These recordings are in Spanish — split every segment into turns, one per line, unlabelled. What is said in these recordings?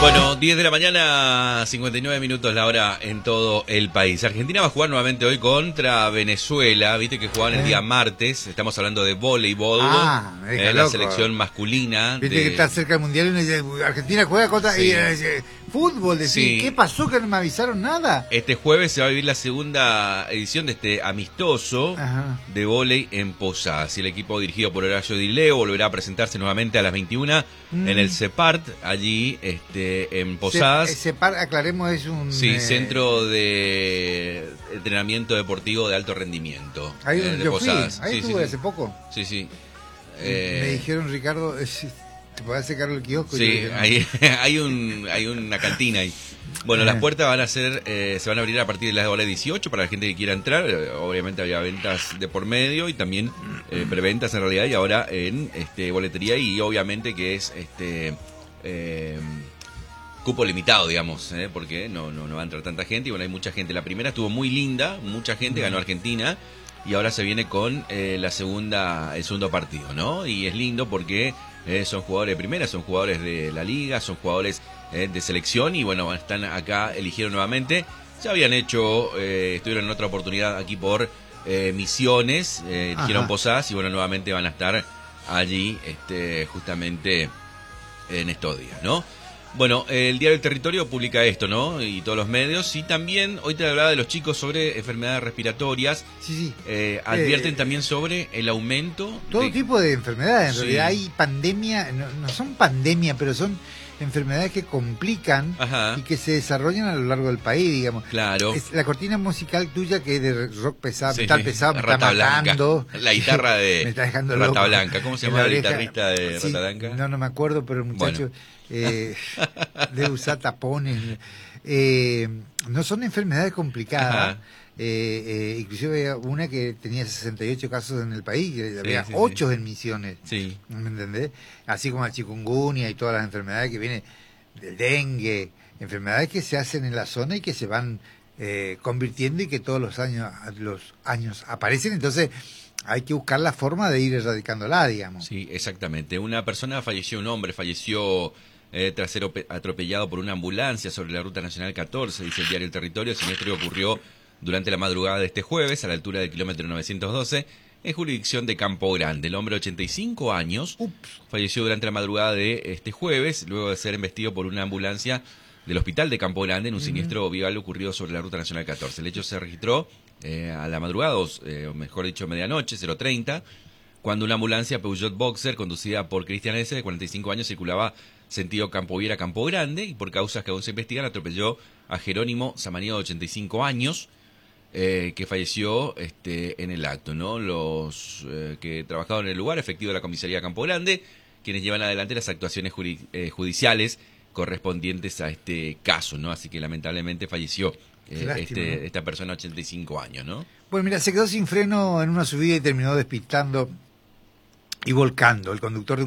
Bueno, 10 de la mañana, 59 minutos la hora en todo el país. Argentina va a jugar nuevamente hoy contra Venezuela. Viste que jugaban el día martes. Estamos hablando de voleibol. La selección masculina.
Viste que está cerca del mundial y uno dice, Argentina juega contra fútbol. Decir, ¿qué pasó que no me avisaron nada?
Este jueves se va a vivir la segunda edición de este amistoso de vóley en Posadas. Y el equipo dirigido por Horacio Di Leo volverá a presentarse nuevamente a las 21 en el CEPART, allí en Posadas.
CEPART, aclaremos, es un...
Sí, centro de entrenamiento deportivo de alto rendimiento.
Ahí
de Posadas.
Ahí estuve hace poco.
Sí, sí.
Me dijeron, Ricardo, ¿te podés hacer cargo del kiosco?
Sí, hay una cantina ahí. Bueno, las puertas van a ser, se van a abrir a partir de las horas 18 para la gente que quiera entrar. Obviamente había ventas de por medio y también preventas en realidad, y ahora en boletería, y obviamente que es cupo limitado, digamos, porque no va a entrar tanta gente. Y bueno, hay mucha gente. La primera estuvo muy linda, mucha gente, ganó Argentina, y ahora se viene con el segundo partido, ¿no? Y es lindo porque son jugadores de primera, son jugadores de la liga, son jugadores de selección, y bueno, están acá, eligieron nuevamente. Ya habían hecho, estuvieron en otra oportunidad aquí por Misiones, eligieron Posadas, y bueno, nuevamente van a estar allí justamente en estos días, ¿no? Bueno, el Diario del Territorio publica esto, ¿no? Y todos los medios. Y también, hoy te hablaba de los chicos sobre enfermedades respiratorias.
Sí.
Advierten también sobre el aumento.
Todo tipo de enfermedades. En realidad hay pandemia, no son pandemia, pero son enfermedades que complican y que se desarrollan a lo largo del país, digamos.
Claro.
La cortina musical tuya, que es de rock pesado, metal pesado, me está matando.
La guitarra de
me está dejando
Rata
loco.
Blanca. ¿Cómo se llama la guitarrista de Rata Blanca?
No me acuerdo, pero el muchacho debe usar tapones. No son enfermedades complicadas. Inclusive había una que tenía 68 casos en el país, y había 8 en Misiones.
Sí.
¿Me entendés? Así como la chikungunya y todas las enfermedades que vienen del dengue, enfermedades que se hacen en la zona y que se van convirtiendo, y que todos los años aparecen. Entonces hay que buscar la forma de ir erradicándola, digamos.
Sí, exactamente. Un hombre falleció tras ser atropellado por una ambulancia sobre la Ruta Nacional 14, dice el Diario El Territorio. El siniestro ocurrió durante la madrugada de este jueves, a la altura del kilómetro 912, en jurisdicción de Campo Grande. El hombre de 85 años falleció durante la madrugada de este jueves, luego de ser embestido por una ambulancia del hospital de Campo Grande en un siniestro vial ocurrido sobre la Ruta Nacional 14. El hecho se registró a la madrugada, o mejor dicho, medianoche, 0:30, cuando una ambulancia Peugeot Boxer, conducida por Cristian S., de 45 años, circulaba sentido Campo Viera, Campo Grande, y por causas que aún se investigan, atropelló a Jerónimo Samaniego, de 85 años, que falleció en el acto, ¿no? Los que trabajaron en el lugar, efectivo de la comisaría Campo Grande, quienes llevan adelante las actuaciones judiciales correspondientes a este caso, ¿no? Así que lamentablemente falleció esta persona de 85 años, ¿no?
Bueno, mira, se quedó sin freno en una subida y terminó despistando y volcando. El conductor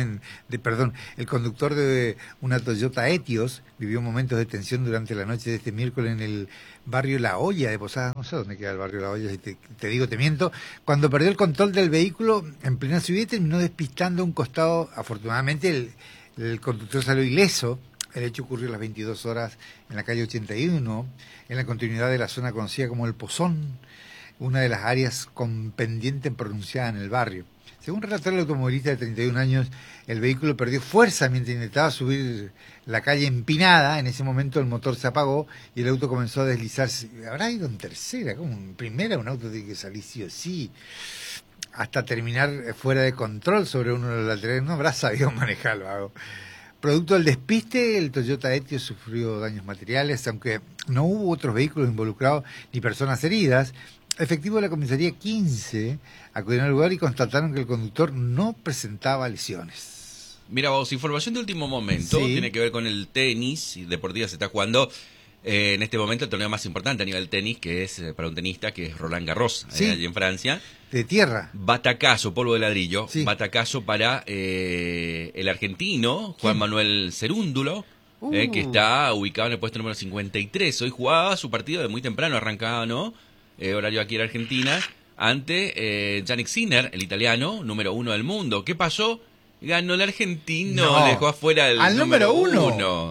de una Toyota Etios vivió momentos de tensión durante la noche de este miércoles en el barrio La Hoya de Posadas. No sé dónde queda el barrio La Hoya, si te digo te miento. Cuando perdió el control del vehículo en plena subida y terminó despistando a un costado. Afortunadamente el conductor salió ileso. El hecho ocurrió a las 22 horas en la calle 81, en la continuidad de la zona conocida como El Pozón, una de las áreas con pendiente pronunciada en el barrio. Según relató el automovilista de 31 años, el vehículo perdió fuerza mientras intentaba subir la calle empinada. En ese momento el motor se apagó y el auto comenzó a deslizarse. Habrá ido en tercera, como en primera un auto tiene que salir sí o sí, hasta terminar fuera de control sobre uno de los laterales. No habrá sabido manejarlo. Producto del despiste, el Toyota Etios sufrió daños materiales, aunque no hubo otros vehículos involucrados ni personas heridas. Efectivos de la comisaría 15 acudieron al lugar y constataron que el conductor no presentaba lesiones.
Mira vos, información de último momento, tiene que ver con el tenis. Deportiva se está jugando en este momento el torneo más importante a nivel tenis, que es para un tenista, que es Roland Garros, allí en Francia.
De tierra.
Batacazo, polvo de ladrillo, batacazo para el argentino, Juan Manuel Cerúndulo, que está ubicado en el puesto número 53. Hoy jugaba su partido de muy temprano, arrancaba, ¿no? Horario aquí en Argentina, ante Jannik Sinner, el italiano, número 1 del mundo. ¿Qué pasó? Ganó el argentino, le dejó afuera al
número 1.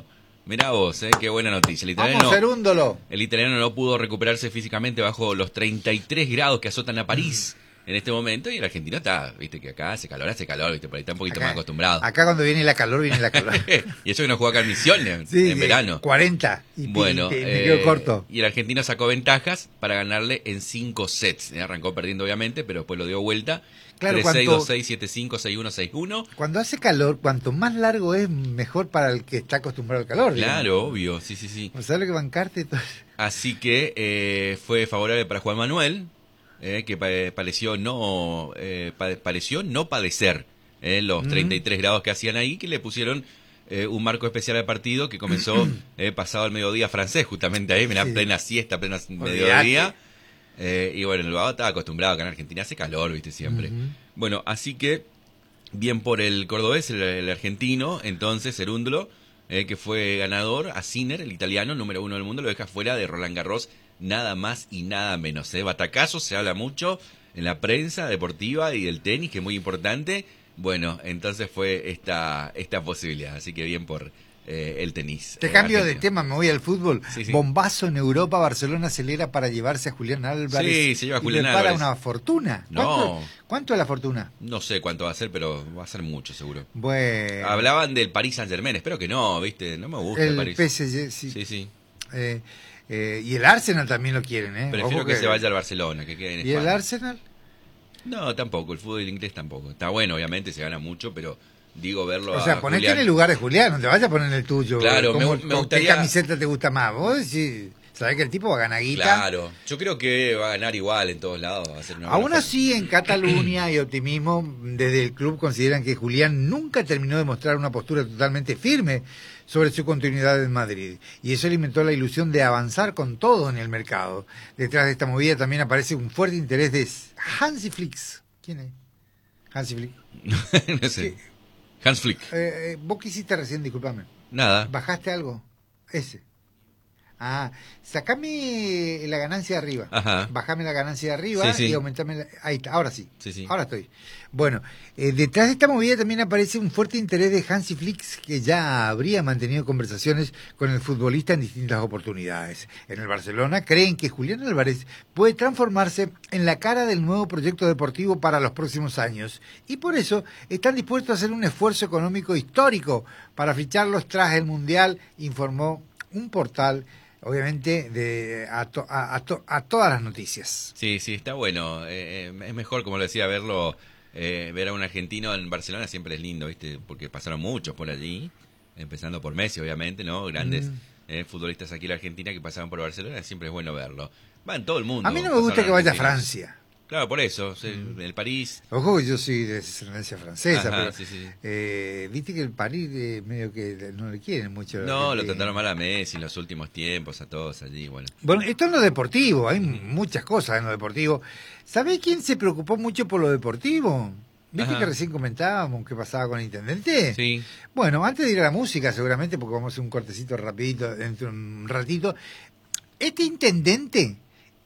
Mirá vos, qué buena noticia.
Vamos, Cerúndolo.
El italiano no pudo recuperarse físicamente bajo los 33 grados que azotan a París en este momento, y el argentino está, viste que acá hace calor, viste, por ahí está un poquito
Acá,
más acostumbrado.
Acá cuando viene la calor, viene la calor.
Y eso que no juega acá en Misiones,
Sí,
en verano.
40. Y
Bueno,
me quedo corto.
y el argentino sacó ventajas para ganarle en 5 sets. Arrancó perdiendo, obviamente, pero después lo dio vuelta.
Claro,
3-6, 2-6, 7-5, 6-1, 6-1.
Cuando hace calor, cuanto más largo es, mejor para el que está acostumbrado al calor.
Claro,
digamos.
obvio, sí.
¿No sabes lo que bancarte?
Así que fue favorable para Juan Manuel, que pareció no padecer los 33 grados que hacían ahí, que le pusieron un marco especial al partido que comenzó pasado el mediodía francés, justamente ahí, mirá,
Sí.
plena siesta, plena
Olvidate.
mediodía. Y bueno, el Uruguay estaba acostumbrado, acá en Argentina hace calor, viste, siempre. Bueno, así que bien por el cordobés, el argentino, entonces Cerúndolo, que fue ganador, a Sinner, el italiano, número 1 del mundo, lo deja fuera de Roland Garros, nada más y nada menos. Batacazo, se habla mucho en la prensa deportiva y del tenis, que es muy importante. Bueno, entonces fue esta posibilidad, así que bien por el tenis.
Te cambio
argentino.
de tema, me voy al fútbol.
Sí.
Bombazo en Europa, Barcelona acelera para llevarse a Julián Álvarez.
Sí, se lleva a Julián
y prepara
Álvarez.
una fortuna.
No.
¿Cuánto es la fortuna?
No sé cuánto va a ser, pero va a ser mucho, seguro.
Bueno.
Hablaban del Paris Saint-Germain, espero que no, ¿viste? No me gusta el París.
PSG, sí.
Sí.
Y el Arsenal también lo quieren, ¿eh?
Prefiero
Ojo
que se vaya al Barcelona, que quede en
¿Y el
España.
Arsenal?
No, tampoco, el fútbol inglés tampoco. Está bueno, obviamente, se gana mucho, pero digo verlo
O sea,
a
ponete
Julián.
en el lugar de Julián, no te vayas a poner en el tuyo.
Claro,
¿Cómo-
me
con
gustaría-
¿Qué camiseta te gusta más? Vos decís, sabés que el tipo va a ganar guita.
Claro, yo creo que va a ganar igual en todos lados. Va a ser una
Aún
buena
así, en Cataluña hay optimismo. Desde el club consideran que Julián nunca terminó de mostrar una postura totalmente firme sobre su continuidad en Madrid. Y eso alimentó la ilusión de avanzar con todo en el mercado. Detrás de esta movida también aparece un fuerte interés de Hansi Flick. ¿Quién es? Hansi Flick.
no sé. Hans Flick.
¿Vos qué hiciste recién? Disculpame.
Nada.
¿Bajaste algo? Ese. Ah, sacame la ganancia de arriba.
Ajá.
Bajame la ganancia de arriba
Sí.
y aumentame ahí está, ahora sí.
Sí.
Ahora estoy. Bueno, detrás de esta movida también aparece un fuerte interés de Hansi Flick, que ya habría mantenido conversaciones con el futbolista en distintas oportunidades. En el Barcelona creen que Julián Álvarez puede transformarse en la cara del nuevo proyecto deportivo para los próximos años. Y por eso están dispuestos a hacer un esfuerzo económico histórico para ficharlos tras el Mundial, informó un portal, obviamente, a todas las noticias.
Sí, está bueno. Es mejor, como lo decía, verlo, ver a un argentino en Barcelona siempre es lindo, ¿viste? Porque pasaron muchos por allí, empezando por Messi, obviamente, ¿no? Grandes futbolistas aquí en la Argentina que pasaban por Barcelona, siempre es bueno verlo. Va en todo el mundo.
A mí no me gusta
pasaron
que vaya a
argentinos.
Francia.
Claro, por eso, el París.
Ojo que yo soy de descendencia francesa,
Ajá,
pero
sí.
viste que el París medio que no le quieren mucho.
No, lo trataron mal a Messi en los últimos tiempos, a todos allí, bueno.
Bueno, esto en lo deportivo, hay muchas cosas en lo deportivo. ¿Sabés quién se preocupó mucho por lo deportivo? ¿Viste
Ajá.
que recién comentábamos qué pasaba con el intendente?
Sí.
Bueno, antes de ir a la música, seguramente, porque vamos a hacer un cortecito rapidito dentro de un ratito, este intendente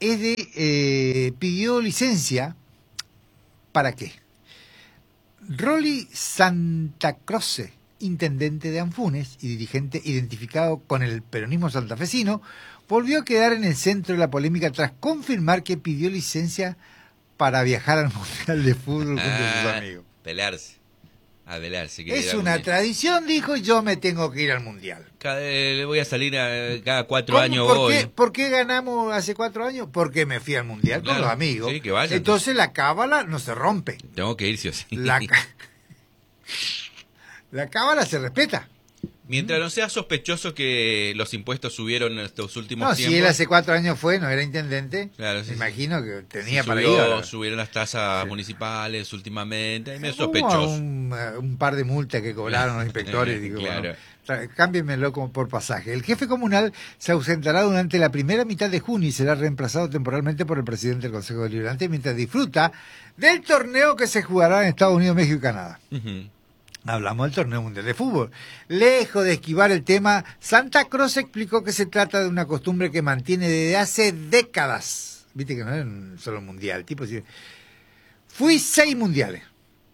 pidió licencia. ¿Para qué? Rolly Santacroce, intendente de Anfunes y dirigente identificado con el peronismo santafesino, volvió a quedar en el centro de la polémica tras confirmar que pidió licencia para viajar al Mundial de Fútbol junto a sus amigos.
Pelarse. A velarse.
Es una tradición, dijo, y yo me tengo que ir al Mundial.
Le voy a salir cada 4 años voy.
¿Por qué ganamos hace 4 años? Porque me fui al Mundial con
Claro,
los amigos.
sí, que vayan.
Entonces la cábala no se rompe.
Tengo que ir sí o sí.
La cábala se respeta.
Mientras no sea sospechoso que los impuestos subieron en estos últimos
No,
tiempos.
si él hace 4 años fue, no era intendente.
Claro, sí,
me
sí.
imagino que tenía
Sí,
para
subió-
ir.
subieron las tasas municipales últimamente. Y me
Hubo
sospechoso.
un par de multas que cobraron los inspectores. Digo,
Claro.
bueno, cámbienmelo por pasaje. El jefe comunal se ausentará durante la primera mitad de junio y será reemplazado temporalmente por el presidente del Consejo Deliberante mientras disfruta del torneo que se jugará en Estados Unidos, México y Canadá.
Ujú.
Hablamos del torneo mundial de fútbol. Lejos de esquivar el tema, Santa Cruz explicó que se trata de una costumbre que mantiene desde hace décadas. Viste que no es solo mundial, tipo. Fui 6 mundiales.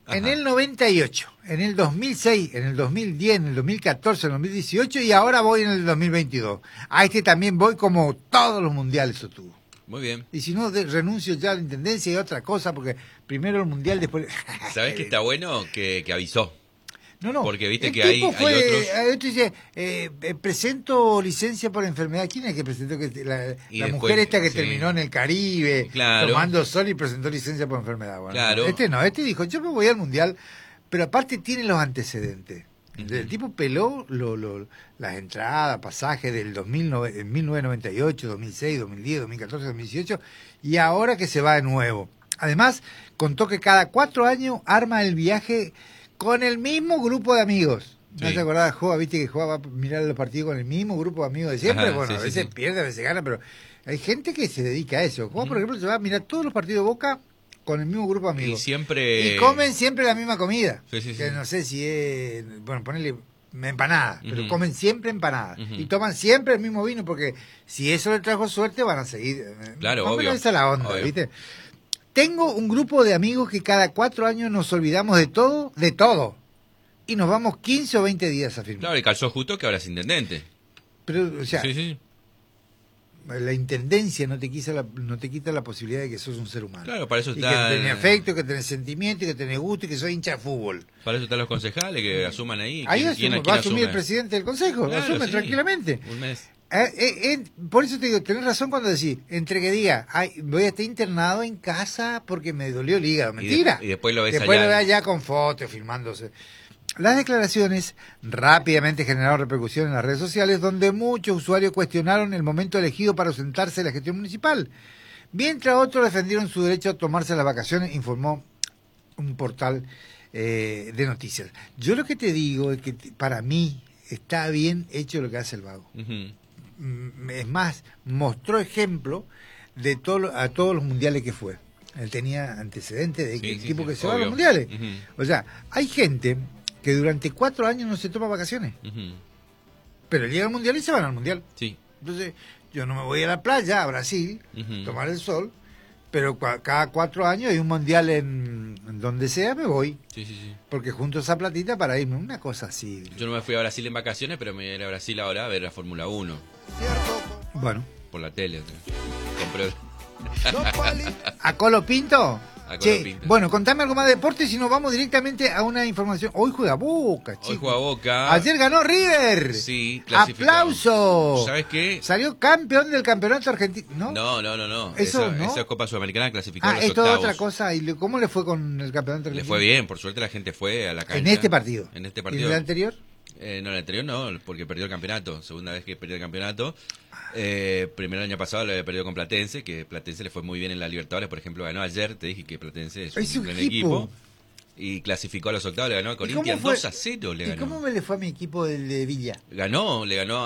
En
Ajá.
el 98, en el 2006, en el 2010, en el 2014, en el 2018 y ahora voy en el 2022. A este también voy como todos los mundiales sostuvo.
Muy bien.
Y si no, renuncio ya a la intendencia y otra cosa, porque primero el mundial, después...
¿Sabés que está bueno? Que avisó.
No, no.
Porque viste
El
que hay
tipo
otros...
otro dice, presento licencia por enfermedad. ¿Quién es que presentó?
Y
La
después,
mujer esta que
sí.
terminó en el Caribe,
Claro.
tomando sol y presentó licencia por enfermedad. Bueno,
Claro.
este no, este dijo, yo me voy al mundial, pero aparte tiene los antecedentes.
Ujú.
El tipo peló las entradas, pasajes del 2009, 1998, 2006, 2010, 2014, 2018 y ahora que se va de nuevo. Además, contó que cada 4 años arma el viaje con el mismo grupo de amigos. ¿No
Sí.
te acordás? Juega, viste que juega, va a mirar los partidos con el mismo grupo de amigos de siempre.
Ajá,
Bueno,
sí,
a
sí,
veces
sí.
pierde, a veces gana, pero hay gente que se dedica a eso. Juega, por
Ujú.
ejemplo, se va a mirar todos los partidos de Boca con el mismo grupo de
Y
amigos.
siempre...
Y comen siempre la misma comida.
Sí, sí,
Que
sí.
no sé si es, bueno, ponerle empanada, pero
Ujú.
comen siempre empanadas.
Ujú.
Y toman siempre el mismo vino, porque si eso le trajo suerte, van a seguir.
Claro,
Más o menos
obvio.
esa es la onda,
Obvio.
¿viste? Tengo un grupo de amigos que cada 4 años nos olvidamos de todo. Y nos vamos 15 o 20 días a firmar.
Claro, y calzó justo que ahora es intendente.
Pero, o sea,
Sí, sí.
la intendencia no te quita la posibilidad de que sos un ser humano.
Claro, para eso
Y
está...
que tenés afecto, que tenés sentimiento, y que tenés gusto, y que sos hincha de fútbol.
Para eso están los concejales que asuman ahí.
Ahí
¿Quién
va a asumir
asume?
el presidente del consejo,
Claro,
asume
sí.
tranquilamente.
Un mes.
Por eso te digo, tenés razón cuando decís, entre que diga, ay, voy a estar internado en casa porque me dolió el hígado. Mentira.
Y después lo ves
Después
allá.
lo ves allá con fotos, filmándose. Las declaraciones rápidamente generaron repercusión en las redes sociales, donde muchos usuarios cuestionaron el momento elegido para ausentarse de la gestión municipal, mientras otros defendieron su derecho a tomarse las vacaciones, informó un portal de noticias. Yo lo que te digo es que para mí está bien hecho lo que hace el Vago.
Ujú.
Es más, mostró ejemplo de a todos los mundiales que fue. Él tenía antecedentes de
Sí, sí,
tipo
sí,
que se va a los
obvio.
mundiales.
Ujú.
O sea, hay gente que durante 4 años no se toma vacaciones,
Ujú.
pero llega al mundial y se van al mundial.
Sí.
Entonces, yo no me voy a la playa, a Brasil,
Ujú.
tomar el sol, pero cada 4 años hay un mundial en donde sea, me voy,
Sí, sí, sí.
porque junto esa platita para irme, una cosa así.
Yo no me fui a Brasil en vacaciones, pero me iré a Brasil ahora a ver la Fórmula 1
Bueno,
por la tele. Compré
¿a Colo Pinto?
a
Che,
Colo Pinto.
bueno, contame algo más de deporte, si no vamos directamente a una información. Hoy juega Boca, chicos.
Hoy juega Boca.
Ayer ganó River.
Sí, clasificado.
¡Aplauso!
¿Sabes qué?
Salió campeón del campeonato argentino, ¿no?
No.
Eso no.
Esa es Copa Sudamericana clasificó a
Ah,
los
esto es
octavos.
otra cosa. ¿Y cómo le fue con el campeonato
Le
argentino?
fue bien, por suerte la gente fue a la cancha.
En este partido.
En este
¿Y
partido.
en el anterior?
No, en el anterior no, porque perdió el campeonato. Segunda vez que perdió el campeonato. Primero el año pasado lo había perdido con Platense, que Platense le fue muy bien en la Libertadores, por ejemplo, ganó ayer. Te dije que Platense es un gran equipo. Y clasificó a los octavos, le ganó a Corinthians 2-0. Le
¿Y
ganó.
cómo me le fue a mi equipo del de Villa?
Le ganó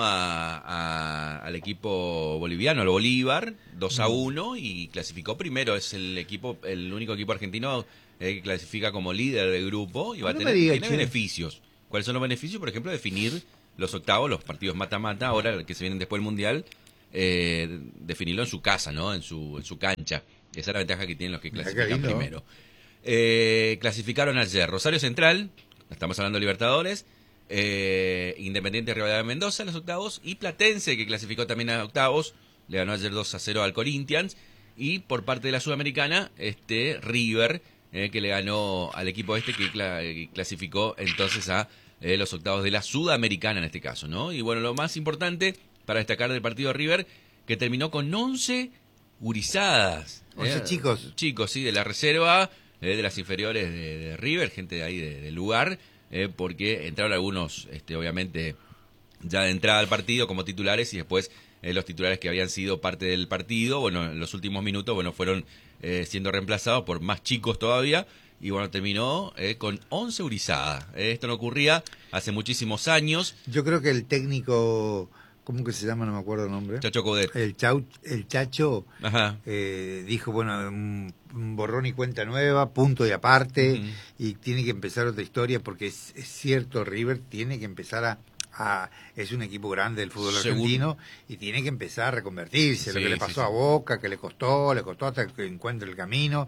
al equipo boliviano, al Bolívar, 2-1 y clasificó primero. Es el único equipo argentino que clasifica como líder del grupo y va a
No me
tener
digas,
tiene
che.
beneficios. ¿Cuáles son los beneficios? Por ejemplo, definir los octavos, los partidos mata-mata, ahora que se vienen después del Mundial, definirlo en su casa, ¿no? En su cancha. Esa es la ventaja que tienen los que
Mirá qué
clasifican
lindo.
primero. Clasificaron ayer Rosario Central, estamos hablando de Libertadores, Independiente Rivadavia de Mendoza en los octavos y Platense, que clasificó también a octavos, le ganó ayer 2-0 al Corinthians, y por parte de la Sudamericana, River, que le ganó al equipo que clasificó entonces a los octavos de la Sudamericana en este caso, ¿no? Y bueno, lo más importante para destacar del partido de River, que terminó con 11 gurizadas.
11 chicos.
Chicos, sí, de la reserva, de las inferiores de River, gente de ahí del lugar, porque entraron algunos, obviamente, ya de entrada al partido como titulares y después los titulares que habían sido parte del partido, bueno, en los últimos minutos, bueno, fueron siendo reemplazados por más chicos todavía. Y bueno, terminó con 11 gurizadas. Esto no ocurría hace muchísimos años.
Yo creo que el técnico, ¿cómo que se llama? No me acuerdo el nombre.
Chacho Coudet.
El Chacho
Ajá.
dijo, bueno, un borrón y cuenta nueva, punto y aparte,
Ujú.
y tiene que empezar otra historia, porque es cierto, River tiene que empezar es un equipo grande del fútbol
Seguro.
argentino, y tiene que empezar a reconvertirse, lo
Sí,
que le
sí,
pasó
sí.
a Boca, que le costó hasta que encuentre el camino.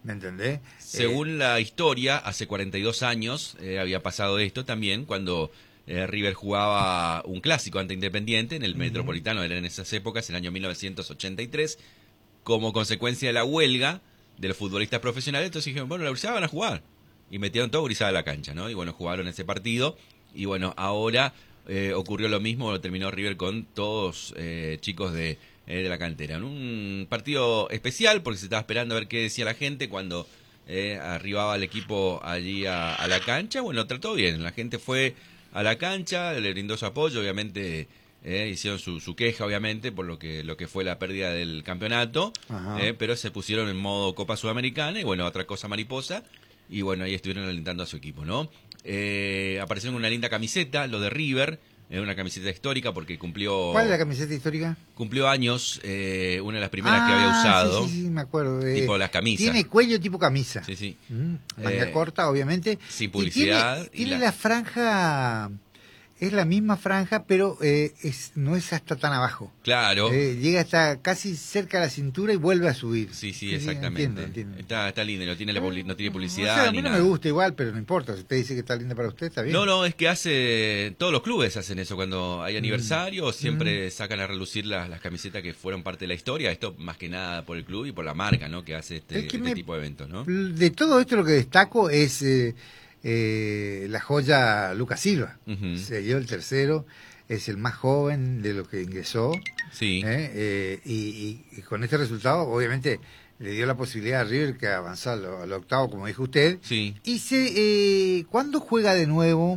¿Me entendés?
Según la historia, hace 42 años había pasado esto también, cuando River jugaba un clásico ante Independiente en el Metropolitano, era en esas épocas, el año 1983, como consecuencia de la huelga de los futbolistas profesionales. Entonces dijeron, bueno, la Gurizada van a jugar. Y metieron todo Gurizada a la cancha, ¿no? Y bueno, jugaron ese partido. Y bueno, ahora ocurrió lo mismo, lo terminó River con todos chicos de la cantera. En un partido especial, porque se estaba esperando a ver qué decía la gente cuando arribaba el equipo allí a la cancha. Bueno, trató bien, la gente fue a la cancha, le brindó su apoyo, obviamente hicieron su queja, obviamente, por lo que fue la pérdida del campeonato, pero se pusieron en modo Copa Sudamericana y bueno, otra cosa mariposa, y bueno, ahí estuvieron alentando a su equipo, ¿no? Aparecieron con una linda camiseta, lo de River, una camiseta histórica porque cumplió...
¿Cuál es la camiseta histórica?
Cumplió años, una de las primeras que había usado.
Sí, me acuerdo.
Tipo las camisas.
Tiene cuello tipo camisa.
Sí, sí.
Manga corta, obviamente.
Sin publicidad.
Y tiene la franja... Es la misma franja, pero no es hasta tan abajo.
Claro.
Llega hasta casi cerca de la cintura y vuelve a subir.
Sí, exactamente.
Entiendo.
Está lindo, no tiene publicidad.
O sea, a mí
ni
no
nada.
me gusta igual, pero no importa. Si usted dice que está linda para usted, está bien.
No, es que todos los clubes hacen eso. Cuando hay aniversario, siempre sacan a relucir las camisetas que fueron parte de la historia. Esto más que nada por el club y por la marca, ¿no? Que hace este tipo de eventos, ¿no?
De todo esto lo que destaco es... la joya Lucas Silva, se dio el tercero, es el más joven de los que ingresó,
sí.
Y con este resultado obviamente le dio la posibilidad a River que avanzar al octavo, como dijo usted.
Sí.
Y ¿cuándo juega de nuevo?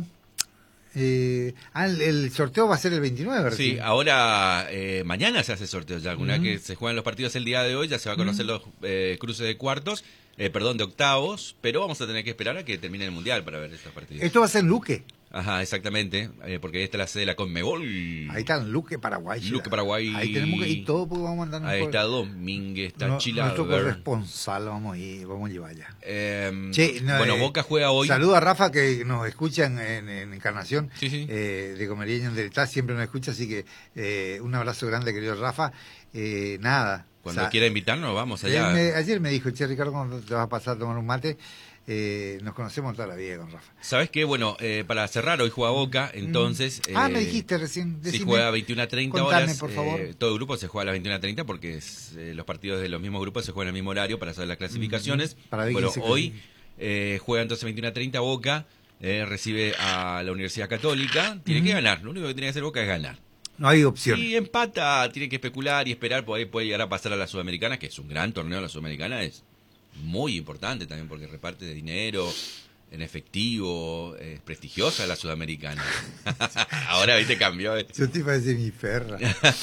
El sorteo va a ser el 29, ¿verdad?
Sí, ahora mañana se hace sorteo ya. Una vez que se juegan los partidos el día de hoy, ya se va a conocer los cruces de cuartos, de octavos, pero vamos a tener que esperar a que termine el Mundial para ver estos partidos.
Esto va a ser en Luque.
Ajá, exactamente, porque ahí está la sede de la Conmebol.
Ahí está en Luque, Paraguay.
Luque, Paraguay.
Ahí tenemos que ir todo porque vamos a mandar.
Ahí está Domínguez, está Chilaver.
Nuestro corresponsal, vamos a llevar allá.
Bueno, Boca juega hoy.
Saludo a Rafa que nos escucha en Encarnación,
sí.
de Comería y está, siempre nos escucha, así que un abrazo grande, querido Rafa. Nada.
Cuando quiera invitarnos, vamos allá.
Ayer me dijo, che, Ricardo, cuando te vas a pasar a tomar un mate, nos conocemos toda la vida con Rafa.
¿Sabes qué? Bueno, para cerrar, hoy juega Boca, entonces...
me dijiste recién.
Si juega a 21:30 horas,
por favor.
todo el grupo se juega a las 21:30 porque los partidos de los mismos grupos se juegan al mismo horario para hacer las clasificaciones. Bueno, hoy juega entonces 21:30 Boca, recibe a la Universidad Católica, tiene que ganar, lo único que tiene que hacer Boca es ganar.
No hay opción.
Si empata, tiene que especular y esperar, por ahí puede llegar a pasar a la Sudamericana, que es un gran torneo. La Sudamericana es muy importante también porque reparte de dinero en efectivo, es prestigiosa la Sudamericana. Ahora, viste, cambió.
Yo te iba a decir mi perra.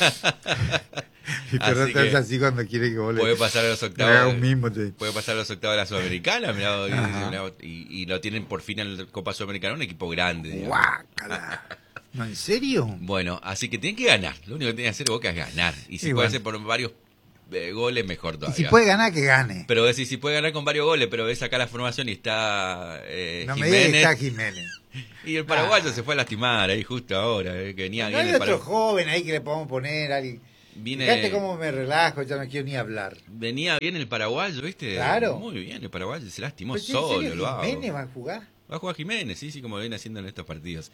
Mi perra te hace así cuando quiere que vos
puede pasar a los octavos.
Puede
pasar a los octavos de la Sudamericana, y lo tienen por fin en la Copa Sudamericana, un equipo grande.
¡Guácala! ¿No, en serio?
Bueno, así que tiene que ganar. Lo único que tiene que hacer Boca es ganar. Y si puede hacer por varios goles, mejor todavía.
Y si puede ganar, que gane.
Pero si puede ganar con varios goles, pero ves acá la formación y está
no
Jiménez.
Me digas que está Jiménez.
Y el paraguayo se fue a lastimar ahí justo ahora. Que venía
no
bien
hay otro joven ahí que le podamos poner. Alguien. Fíjate cómo me relajo, ya no quiero ni hablar.
Venía bien el paraguayo, ¿viste?
Claro.
Muy bien el paraguayo, se lastimó
pues
solo.
¿Jiménez va a jugar?
Va a jugar Jiménez, sí, como lo viene haciendo en estos partidos.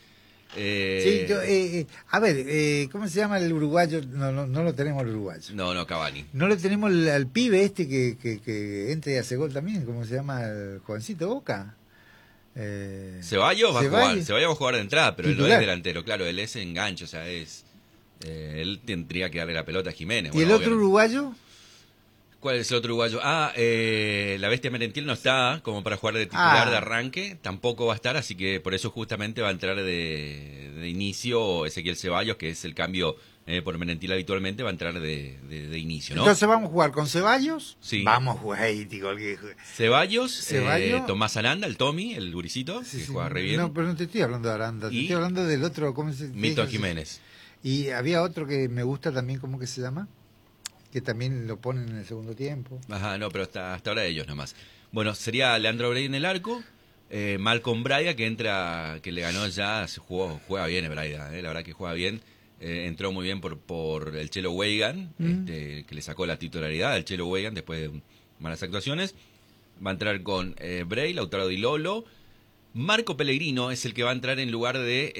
A ver, ¿cómo se llama el uruguayo? No lo tenemos el uruguayo.
No, Cavani.
No lo tenemos al pibe este que entra y hace gol también. ¿Cómo se llama el jovencito Boca?
Ceballos va a jugar. Ceballos va a jugar de entrada, pero
titular.
Él no es delantero, claro, él es enganche, o sea, él tendría que darle la pelota a Jiménez.
¿Y el otro uruguayo?
¿Cuál es el otro uruguayo? La Bestia Merentiel no está como para jugar de titular de arranque, tampoco va a estar, así que por eso justamente va a entrar de inicio Ezequiel Ceballos, que es el cambio por Merentiel habitualmente, va a entrar de inicio, ¿no?
Entonces vamos a jugar con Ceballos.
Sí.
Vamos a jugar ahí,
Ceballos, Tomás Aranda, el Tommy, el guricito, que juega re bien.
No, pero no te estoy hablando de Aranda, te estoy hablando del otro, ¿cómo se llama?
Milton Jiménez.
Y había otro que me gusta también, ¿cómo que se llama? Que también lo ponen en el segundo tiempo.
Ajá, no, pero hasta ahora ellos nomás. Bueno, sería Leandro Brey en el arco, Malcolm Braida, que le ganó ya, juega bien el Braida, la verdad que juega bien. Entró muy bien por el Chelo Weigan, que le sacó la titularidad al Chelo Weigan después de malas actuaciones. Va a entrar con Bray, Lautaro Di Lolo. Marco Pellegrino es el que va a entrar en lugar de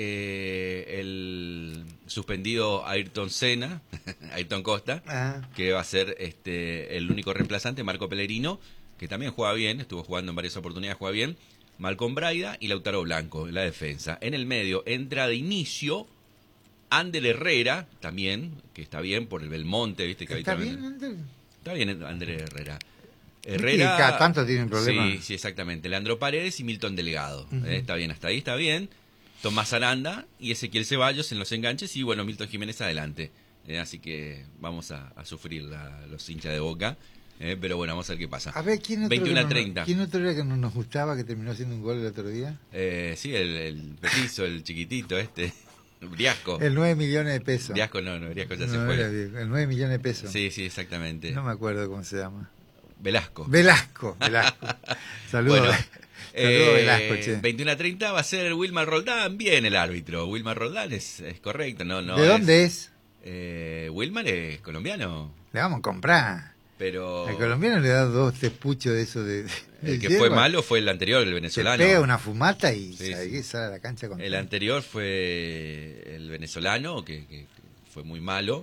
el suspendido Ayrton Senna, Ayrton Costa, que va a ser el único reemplazante, Marco Pellegrino, que también juega bien, estuvo jugando en varias oportunidades, juega bien. Malcom Braida y Lautaro Blanco en la defensa. En el medio entra de inicio Ander Herrera, también, que está bien por el Belmonte, ¿viste? Que
¿Está bien, Ander?
Está bien Ander Herrera.
Y cada tanto tienen problemas.
Sí, exactamente. Leandro Paredes y Milton Delgado. Está bien, hasta ahí está bien. Tomás Aranda y Ezequiel Ceballos en los enganches y bueno, Milton Jiménez adelante. Así que vamos a sufrir los hinchas de Boca. Pero bueno, vamos a ver qué pasa.
A ver, ¿quién otro
21-30.
¿Quién otro era que no nos gustaba, que terminó haciendo un gol el otro día?
Sí, el petizo, el chiquitito Briasco.
El 9 millones de pesos.
Briasco no, Briasco ya se fue.
El 9 millones de pesos.
Sí, exactamente.
No me acuerdo cómo se llama.
Velasco.
Saludos.
Bueno,
saludos Velasco, che.
21-30 va a ser Wilmar Roldán, bien el árbitro. Wilmar Roldán es correcto. No,
¿De dónde es?
Wilmar es colombiano.
Le vamos a comprar.
Pero
al colombiano le da 2 tepuchos de eso de
el que fue malo fue el anterior, el venezolano.
Se pega una fumata y
sí.
sale a la cancha con
el anterior fue el venezolano, que fue muy malo.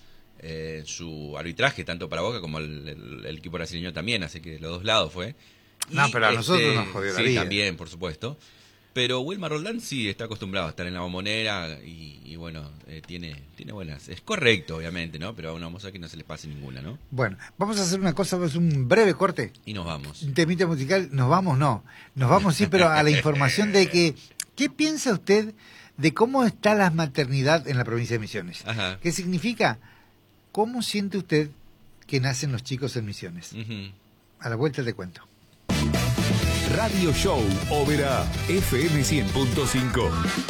Su arbitraje, tanto para Boca como el equipo brasileño también, así que los dos lados fue.
No, pero a nosotros nos jodió la vida.
Sí, también, por supuesto. Pero Wilmar Roldán sí está acostumbrado a estar en la Bombonera y bueno, tiene buenas. Es correcto, obviamente, ¿no? Pero vamos a que no se les pase ninguna, ¿no?
Bueno, vamos a hacer una cosa, vamos a hacer un breve corte.
Y nos vamos.
Un temita musical, nos vamos sí, pero a la información de que, ¿qué piensa usted de cómo está la maternidad en la provincia de Misiones?
Ajá.
¿Qué significa? ¿Cómo siente usted que nacen los chicos en Misiones? A la vuelta te cuento.
Radio Show Oberá FM 100.5.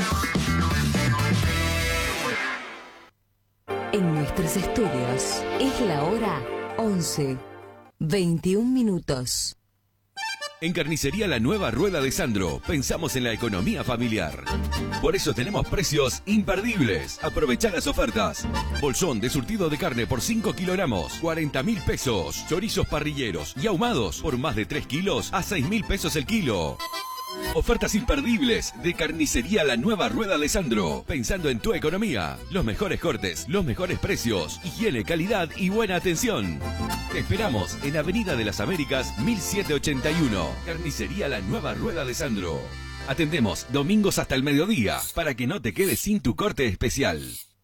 En nuestros estudios es la hora 11:21.
En Carnicería La Nueva Rueda de Sandro, pensamos en la economía familiar. Por eso tenemos precios imperdibles. Aprovechá las ofertas. Bolsón de surtido de carne por 5 kilogramos, 40.000 pesos. Chorizos parrilleros y ahumados por más de 3 kilos a 6.000 pesos el kilo. Ofertas imperdibles de Carnicería La Nueva Rueda de Sandro. Pensando en tu economía. Los mejores cortes, los mejores precios, higiene, calidad y buena atención. Te esperamos en Avenida de las Américas 1781. Carnicería La Nueva Rueda de Sandro. Atendemos domingos hasta el mediodía para que no te quedes sin tu corte especial.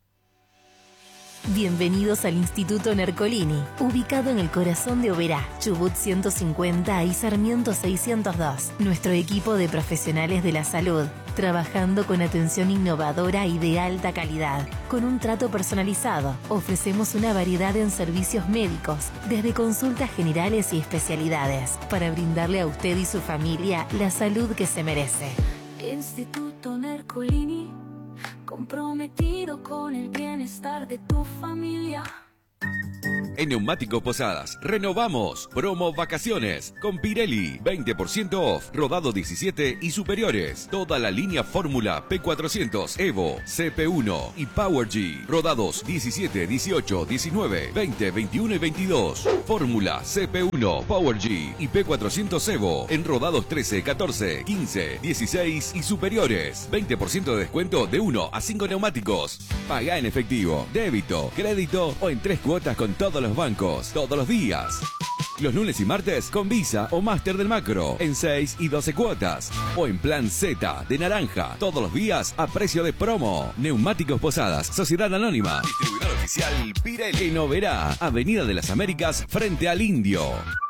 Bienvenidos al Instituto Nercolini, ubicado en el corazón de Oberá, Chubut 150 y Sarmiento 602. Nuestro equipo de profesionales de la salud, trabajando con atención innovadora y de alta calidad. Con un trato personalizado, ofrecemos una variedad en servicios médicos, desde consultas generales y especialidades, para brindarle a usted y su familia la salud que se merece.
Instituto Nercolini, comprometido con el bienestar de tu familia.
En Neumáticos Posadas, renovamos. Promo vacaciones. Con Pirelli, 20% off. Rodado 17 y superiores. Toda la línea Fórmula P400, Evo, CP1 y Power G. Rodados 17, 18, 19, 20, 21 y 22. Fórmula CP1, Power G y P400 Evo. En rodados 13, 14, 15, 16 y superiores. 20% de descuento de 1 a 5 neumáticos. Paga en efectivo, débito, crédito o en 3 cuotas con todos los bancos, todos los días. Los lunes y martes con Visa o Master del Macro en 6 y 12 cuotas. O en plan Z de naranja, todos los días a precio de promo. Neumáticos Posadas, Sociedad Anónima. Distribuidor oficial Pirelli. En Oberá, Avenida de las Américas, frente al Indio.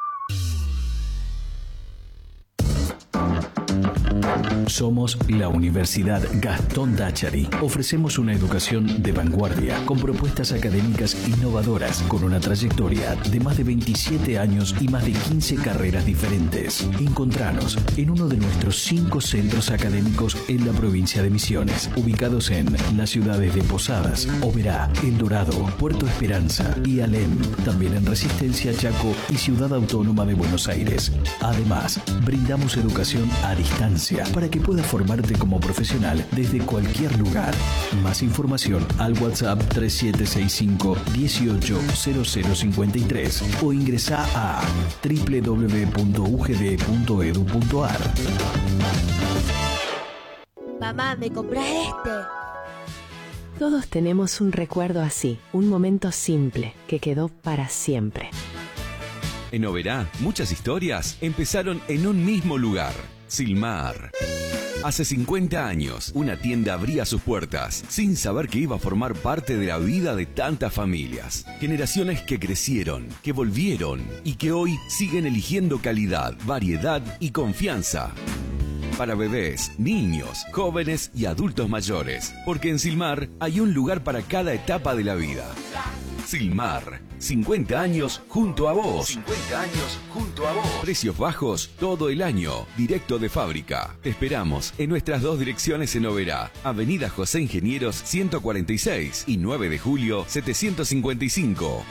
Somos la Universidad Gastón Dáchari. Ofrecemos una educación de vanguardia, con propuestas académicas innovadoras, con una trayectoria de más de 27 años y más de 15 carreras diferentes. Encontranos en uno de nuestros 5 centros académicos en la provincia de Misiones, ubicados en las ciudades de Posadas, Oberá, El Dorado, Puerto Esperanza y Alem. También en Resistencia, Chaco y Ciudad Autónoma de Buenos Aires. Además, brindamos educación a distancia para para que puedas formarte como profesional desde cualquier lugar. Más información al WhatsApp 3765 180053 o ingresa a www.ugd.edu.ar.
Mamá, ¿me compras este?
Todos tenemos un recuerdo así, un momento simple que quedó para siempre.
En Oberá, muchas historias empezaron en un mismo lugar, Silmar. Hace 50 años, una tienda abría sus puertas sin saber que iba a formar parte de la vida de tantas familias. Generaciones que crecieron, que volvieron y que hoy siguen eligiendo calidad, variedad y confianza. Para bebés, niños, jóvenes y adultos mayores, porque en Silmar hay un lugar para cada etapa de la vida. Silmar, 50 años junto a vos. 50 años junto a vos. Precios bajos todo el año, directo de fábrica. Te esperamos en nuestras dos direcciones en Oberá, Avenida José Ingenieros 146 y 9 de julio 755.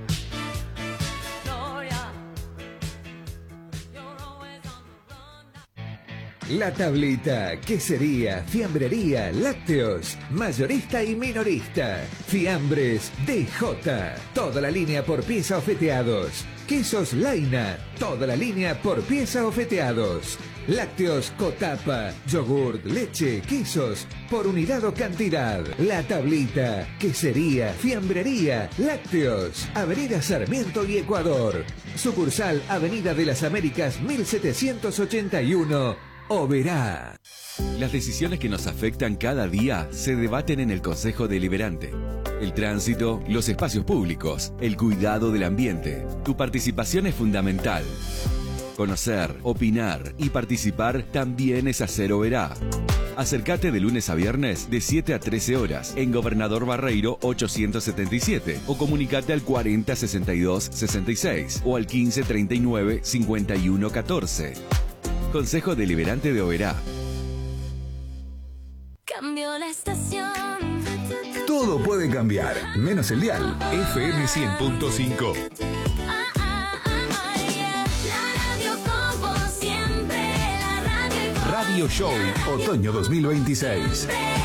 La Tablita, quesería, fiambrería, lácteos, mayorista y minorista. Fiambres DJ, toda la línea por pieza o feteados. Quesos Laina, toda la línea por pieza o feteados. Lácteos Cotapa, yogurt, leche, quesos, por unidad o cantidad. La Tablita, quesería, fiambrería, lácteos. Avenida Sarmiento y Ecuador. Sucursal Avenida de las Américas 1781. Oberá.
Las decisiones que nos afectan cada día se debaten en el Consejo Deliberante. El tránsito, los espacios públicos, el cuidado del ambiente. Tu participación es fundamental. Conocer, opinar y participar también es hacer Oberá. Acércate de lunes a viernes de 7 a 13 horas en Gobernador Barreiro 877 o comunicate al 40 62 66 o al 15 39 51 14. Consejo Deliberante de Oberá.
Cambió la estación.
Todo puede cambiar, menos el dial. FM 100.5. Radio Show, otoño 2026.